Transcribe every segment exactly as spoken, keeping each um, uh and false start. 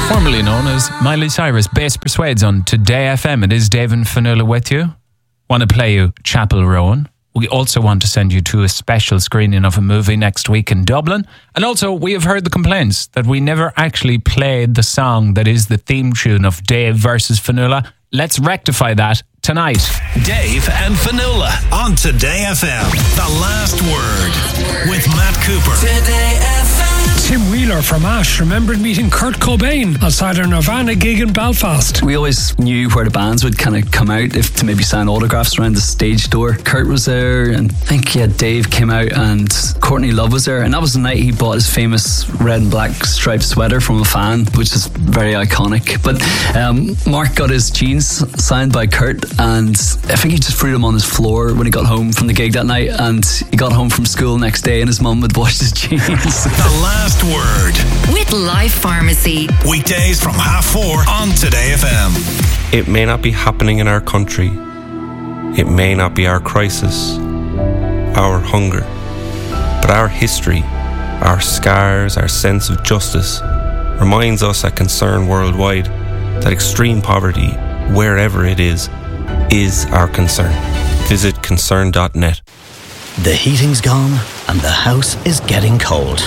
Formerly known as Miley Cyrus, Bass Persuades on Today F M. It is Dave and Fionnuala with you. Want to play you Chapel Rowan. We also want to send you to a special screening of a movie next week in Dublin. And also, we have heard the complaints that we never actually played the song that is the theme tune of Dave versus Fionnuala. Let's rectify that tonight. Dave and Fionnuala on Today F M. The Last Word with Matt Cooper. Today F M. Tim Wheeler from Ash remembered meeting Kurt Cobain outside a Nirvana gig in Belfast. We always knew where the bands would kind of come out if to maybe sign autographs around the stage door. Kurt was there, and I think yeah, Dave came out, and Courtney Love was there, and that was the night he bought his famous red and black striped sweater from a fan, which is very iconic. But um, Mark got his jeans signed by Kurt, and I think he just threw them on his floor when he got home from the gig that night, and he got home from school next day and his mum had washed his jeans. The Last Word with Life Pharmacy, weekdays from half four on Today F M. It may not be happening in our country. It may not be our crisis, our hunger, but our history, our scars, our sense of justice reminds us at Concern Worldwide that extreme poverty, wherever it is, is our concern. Visit concern dot net. The heating's gone and the house is getting cold.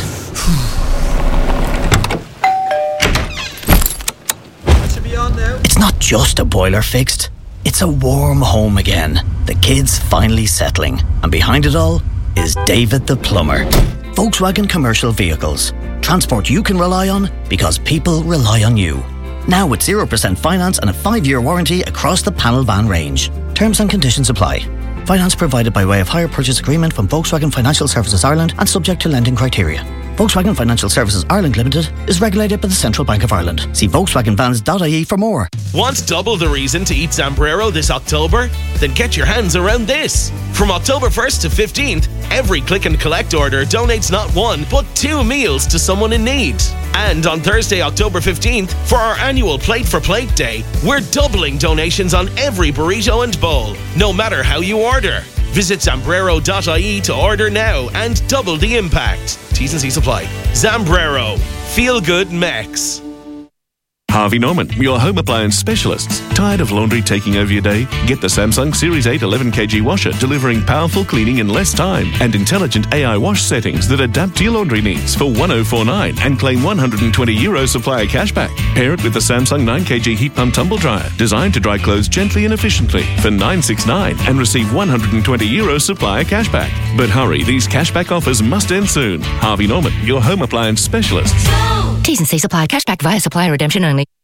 It's not just a boiler fixed, it's a warm home again. The kids finally settling, and behind it all is David the plumber. Volkswagen Commercial Vehicles. Transport you can rely on because people rely on you. Now with zero percent finance and a five-year warranty across the panel van range. Terms and conditions apply. Finance provided by way of hire purchase agreement from Volkswagen Financial Services Ireland and subject to lending criteria. Volkswagen Financial Services Ireland Limited is regulated by the Central Bank of Ireland. See Volkswagen Vans dot I E for more. Want double the reason to eat Zambrero this October? Then get your hands around this. From October first to fifteenth, every click and collect order donates not one, but two meals to someone in need. And on Thursday, October fifteenth, for our annual Plate for Plate Day, we're doubling donations on every burrito and bowl, no matter how you order. Visit Zambrero dot I E to order now and double the impact. T's and C's apply. Zambrero. Feel good Mex. Harvey Norman, your home appliance specialists. Tired of laundry taking over your day? Get the Samsung Series eight eleven kilogram washer, delivering powerful cleaning in less time and intelligent A I wash settings that adapt to your laundry needs for one thousand forty-nine and claim one hundred twenty euro supplier cashback. Pair it with the Samsung nine kilogram heat pump tumble dryer, designed to dry clothes gently and efficiently for nine hundred sixty-nine and receive one hundred twenty euro supplier cashback. But hurry, these cashback offers must end soon. Harvey Norman, your home appliance specialists. T's and C's apply. Cashback via supplier redemption only.